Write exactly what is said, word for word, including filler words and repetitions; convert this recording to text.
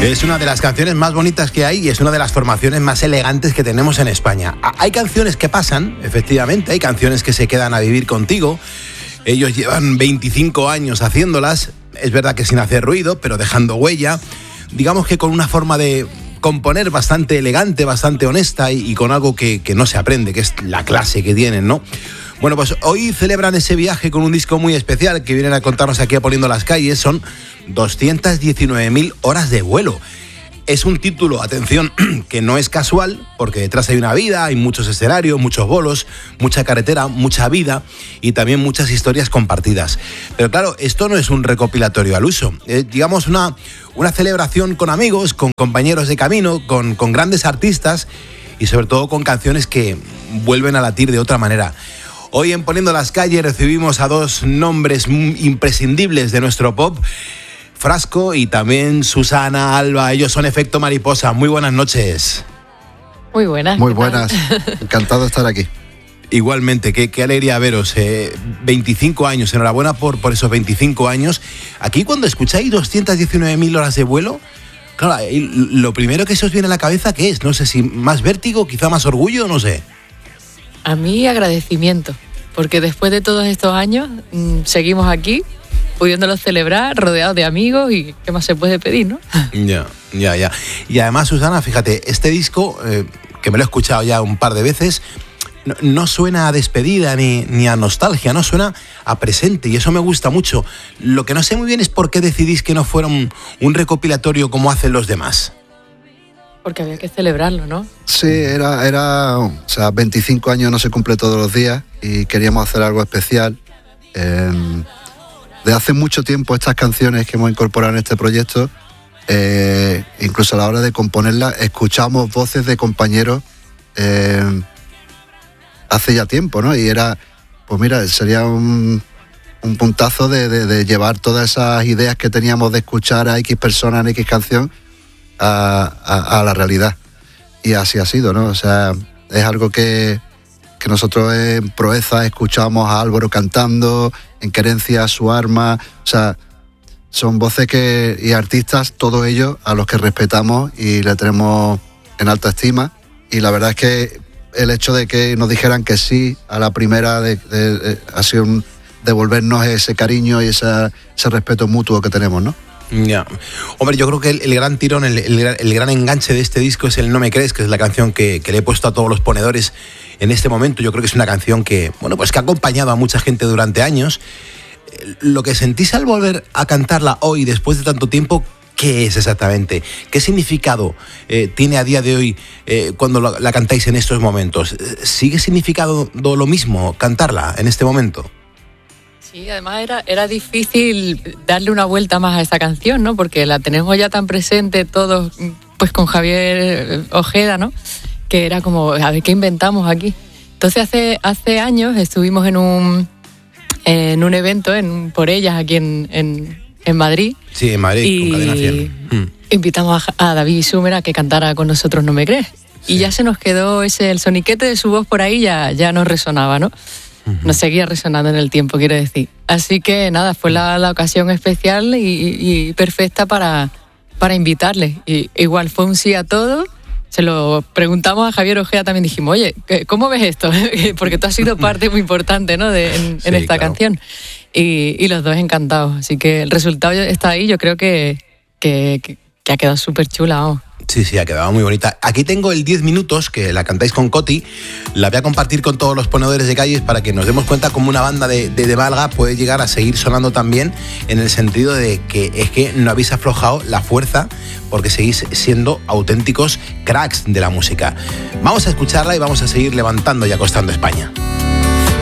Es una de las canciones más bonitas que hay y es una de las formaciones más elegantes que tenemos en España. Hay canciones que pasan, efectivamente, hay canciones que se quedan a vivir contigo. Ellos llevan veinticinco años haciéndolas, es verdad que sin hacer ruido, pero dejando huella. Digamos que con una forma de componer bastante elegante, bastante honesta y, y con algo que, que no se aprende, que es la clase que tienen, ¿no? Bueno, pues hoy celebran ese viaje con un disco muy especial que vienen a contarnos aquí a Poniendo las Calles. Son doscientas diecinueve mil horas de vuelo. Es un título, atención, que no es casual, porque detrás hay una vida, hay muchos escenarios, muchos bolos, mucha carretera, mucha vida y también muchas historias compartidas. Pero claro, esto no es un recopilatorio al uso. Es, digamos, una, una celebración con amigos, con compañeros de camino, con, con grandes artistas y sobre todo con canciones que vuelven a latir de otra manera. Hoy en Poniendo las Calles recibimos a dos nombres imprescindibles de nuestro pop, Frasco y también Susana Alba. Ellos son Efecto Mariposa. Muy buenas noches. Muy buenas. Muy buenas. Encantado de estar aquí. Igualmente, qué, qué alegría veros. Eh, veinticinco años, enhorabuena por, por esos veinticinco años. Aquí cuando escucháis doscientas diecinueve mil horas de vuelo, claro, lo primero que se os viene a la cabeza, ¿qué es? No sé si más vértigo, quizá más orgullo, no sé. A mí agradecimiento, porque después de todos estos años mmm, seguimos aquí, pudiéndolo celebrar, rodeados de amigos y qué más se puede pedir, ¿no? Ya, ya, ya. Y además, Susana, fíjate, este disco, eh, que me lo he escuchado ya un par de veces, no, no suena a despedida ni, ni a nostalgia, no suena a presente y eso me gusta mucho. Lo que no sé muy bien es por qué decidís que no fuera un, un recopilatorio como hacen los demás. Porque había que celebrarlo, ¿no? Sí, era, era, o sea, veinticinco años no se cumple todos los días y queríamos hacer algo especial. Eh, de hace mucho tiempo estas canciones que hemos incorporado en este proyecto, eh, incluso a la hora de componerlas, escuchamos voces de compañeros eh, hace ya tiempo, ¿no? Y era, pues mira, sería un, un puntazo de, de, de llevar todas esas ideas que teníamos de escuchar a X personas en X canción A, a, a la realidad. Y así ha sido, ¿no? O sea, es algo que, que nosotros en Proeza escuchamos a Álvaro cantando, en Querencia, Su Arma, o sea, son voces que y artistas, todos ellos a los que respetamos y le tenemos en alta estima. Y la verdad es que el hecho de que nos dijeran que sí a la primera de, de, de, ha sido un devolvernos ese cariño y esa, ese respeto mutuo que tenemos, ¿no? Ya. Hombre, yo creo que el, el gran tirón, el, el, el gran enganche de este disco es el No me crees, que es la canción que, que le he puesto a todos los ponedores en este momento. Yo creo que es una canción que, bueno, pues que ha acompañado a mucha gente durante años. Lo que sentís al volver a cantarla hoy, después de tanto tiempo, ¿qué es exactamente? ¿Qué significado eh, tiene a día de hoy eh, cuando la, la cantáis en estos momentos? ¿Sigue significando lo mismo cantarla en este momento? Sí, además era, era difícil darle una vuelta más a esta canción, ¿no? Porque la tenemos ya tan presente todos, pues con Javier Ojeda, ¿no? Que era como, a ver, ¿qué inventamos aquí? Entonces hace, hace años estuvimos en un, en un evento en Por Ellas, aquí en, en, en Madrid. Sí, en Madrid, y con Cadena cien. Mm. Invitamos a, a David Sumer a que cantara con nosotros No me crees. Sí. Y ya se nos quedó ese, el soniquete de su voz por ahí, ya, ya nos resonaba, ¿no? Nos seguía resonando en el tiempo, quiero decir. Así que nada, fue la, la ocasión especial y, y perfecta para, para invitarle. Y, igual fue un sí a todo. Se lo preguntamos a Javier Ojeda también, dijimos, oye, ¿cómo ves esto? Porque tú has sido parte muy importante, ¿no? de, en, sí, en esta claro. canción. Y, y los dos encantados. Así que el resultado está ahí, yo creo que, que, que, que ha quedado súper chula, vamos. Sí, sí, ha quedado muy bonita. Aquí tengo el diez minutos, que la cantáis con Coti. La voy a compartir con todos los ponedores de calles para que nos demos cuenta cómo una banda de, de, de Valga puede llegar a seguir sonando también, en el sentido de que es que no habéis aflojado la fuerza porque seguís siendo auténticos cracks de la música. Vamos a escucharla y vamos a seguir levantando y acostando España.